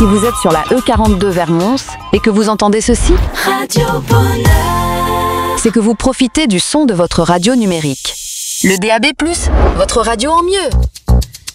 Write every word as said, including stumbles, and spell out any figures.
Si vous êtes sur la E quarante-deux vers Mons et que vous entendez ceci, Radio Bonheur, c'est que vous profitez du son de votre radio numérique. Le D A B plus, votre radio en mieux.